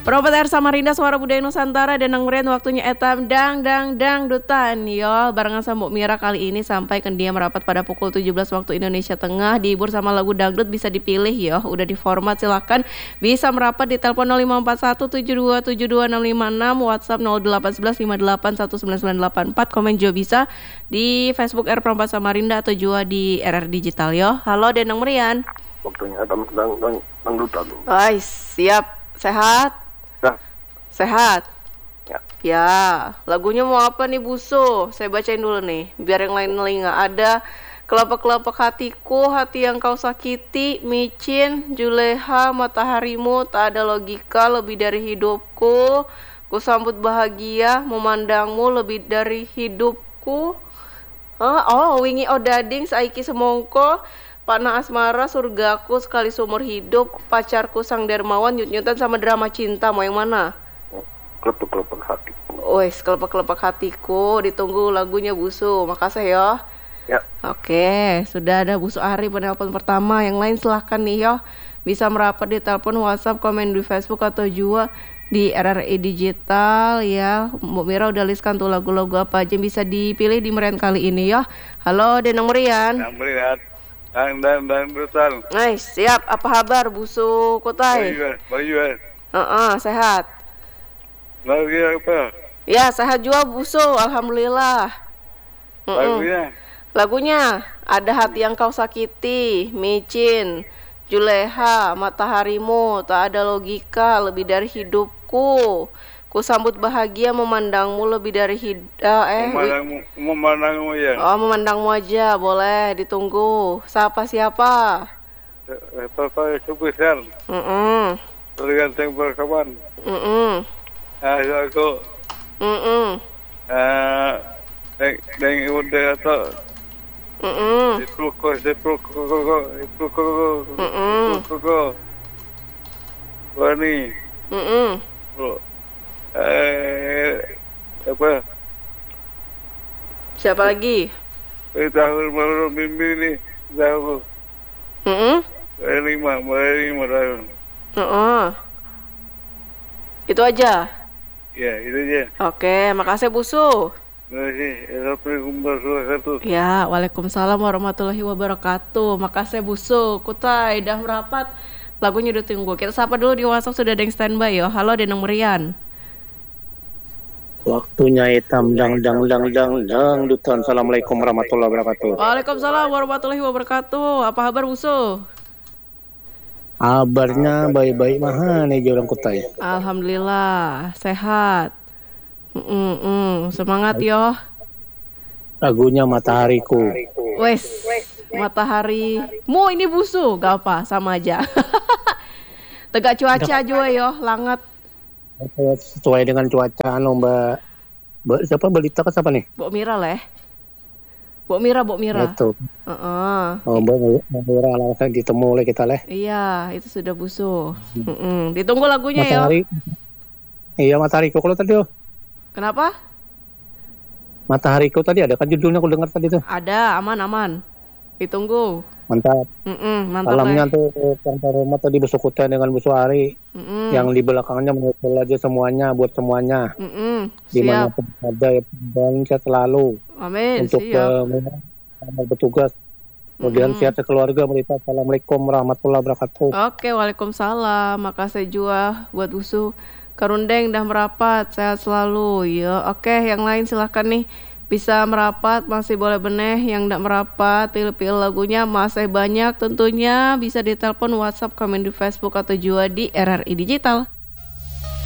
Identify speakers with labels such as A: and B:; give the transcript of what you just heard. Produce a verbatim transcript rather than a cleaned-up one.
A: Perompat R Samarinda Suara Budaya Nusantara dan Merian waktunya etam dang dang dang dutan yo barengan sama Mbok Mira kali ini sampai ke dia merapat pada pukul tujuh belas waktu Indonesia Tengah, dihibur sama lagu dangdut bisa dipilih yo, udah di format silakan bisa merapat di telepon nol lima empat satu tujuh dua tujuh dua enam lima enam, WhatsApp nol delapan satu satu lima delapan satu sembilan sembilan delapan empat, komen juga bisa di Facebook R Perompat Samarinda atau juga di R R Digital yo. Halo Denang Merian.
B: Waktunya etam dang dang dangdutan.
A: Ay, siap, sehat.
B: Nah,
A: Sehat?
B: ya.
A: Ya, lagunya mau apa nih Buso? Saya bacain dulu nih, biar yang lain telinga. Ada kelopak-kelopak hatiku, hati yang kau sakiti, micin, juleha, mataharimu, tak ada logika lebih dari hidupku. Ku sambut bahagia, memandangmu lebih dari hidupku. Oh, oh wingi odading, saiki semongko. Panah asmara, surgaku sekali seumur hidup, pacarku sang dermawan, nyut-nyutan sama drama cinta. Mau yang mana?
B: Kelepek-kelepek hatiku.
A: Wes, kelepek-kelepek hatiku. Ditunggu lagunya Busu. Makasih yo.
B: Ya.
A: Oke, sudah ada Busu Ari penelpon pertama. Yang lain silahkan nih yo, bisa merapat di telepon, WhatsApp, komen di Facebook atau juga di R R I Digital ya. Mbak Mira udah listkan tuh lagu-lagu apa aja yang bisa dipilih di Merian kali ini yo. Halo Denang Merian.
B: Yang melihat dang dang dang dutan.
A: Nice, siap. Apa kabar Busu Kutai?
B: Bayu, bayu.
A: Uh-uh, sehat.
B: Lagi apa?
A: Ya, sehat juga Busu, alhamdulillah. Mm-mm.
B: Lagunya.
A: Lagunya ada hati yang kau sakiti, micin, juleha, mataharimu, tak ada logika lebih dari hidupku. Ku sambut bahagia memandangmu lebih dari hid uh, eh
B: Memandangmu, memandangmu ya.
A: Oh, memandangmu aja, boleh ditunggu. Siapa siapa?
B: Apa sebesar?
A: Mm-mm.
B: Tergantung berkawan.
A: Mm-mm.
B: Ah, aku.
A: Mm-mm.
B: Ah, deng deng udah atau.
A: Mm-mm.
B: Ipluko, ipluko, ipluko,
A: Mm-mm.
B: ipluko. Wani.
A: Mm-mm.
B: Eh, apa?
A: Siapa lagi?
B: Eh, tahun baru mimpi ini tahun
A: Mm-mm.
B: lima, lima tahun.
A: Mm-mm. Itu aja.
B: Ya, itu aja.
A: Oke, makasih Busu.
B: Terima kasih. Assalamualaikum warahmatullahi wabarakatuh.
A: Ya, waalaikumsalam warahmatullahi wabarakatuh. Makasih Busu. Kutai dah merapat. Lagunya udah tunggu. Kita sapa dulu di WhatsApp, sudah ada yang standby yo. Halo Denang Merian.
C: Waktunya hitam dang dang dang dang dang dutan. Assalamualaikum warahmatullahi wabarakatuh.
A: Waalaikumsalam warahmatullahi wabarakatuh. Apa kabar Busu?
C: Kabarnya baik-baik mah nih orang Kutai.
A: Alhamdulillah sehat. Mm-mm. Semangat yo.
C: Lagunya Matahariku.
A: Wes, matahari. Mu ini Busu, gak apa, sama aja. Tegak cuaca juga yo, langat.
C: Sesuai dengan cuaca anu Mbak. Mbak siapa berita ke siapa nih?
A: Mbok Mira leh. Mbok Mira, Mbok Mira.
C: Itu.
A: Heeh.
C: Oh, Mbak Mira langsung ditemu oleh kita leh.
A: Iya, itu sudah Busu. Mm-mm. Ditunggu lagunya
C: Matahari.
A: yo.
C: Iya Matahariku kalau tadi oh.
A: Kenapa?
C: Matahariku tadi ada kan judulnya aku dengar tadi tuh.
A: Ada, aman-aman. Ditunggu.
C: Mantap.
A: Mm-mm, mantap
C: Salamnya
A: leh.
C: tuh Kantor Rumah tadi Besukutan dengan Bu Suari.
A: Mm-mm.
C: Yang di belakangnya menyusul aja semuanya buat semuanya.
A: Mm-mm.
C: Dimana
A: Siap.
C: pun ada ya dan sehat selalu
A: Amin.
C: untuk
A: Siap.
C: uh, bertugas. Kemudian
A: Mm-mm.
C: sehat sekeluarga berita. Assalamualaikum warahmatullahi wabarakatuh.
A: Oke, waalaikumsalam. Makasih juga buat Busu. Karundeng dah merapat, sehat selalu. Ya, oke, yang lain silahkan nih. Bisa merapat, masih boleh beneh. Yang tidak merapat, pilih-pilih lagunya masih banyak tentunya. Bisa ditelepon, WhatsApp, komen di Facebook atau juga di R R I Digital.